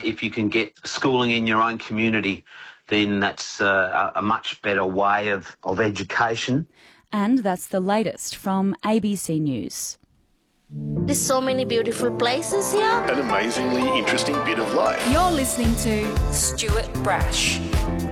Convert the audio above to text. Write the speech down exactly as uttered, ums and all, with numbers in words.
If you can get schooling in your own community, then that's uh, a much better way of, of education. And that's the latest from A B C News. There's so many beautiful places here. An amazingly interesting bit of life. You're listening to Stuart Brash.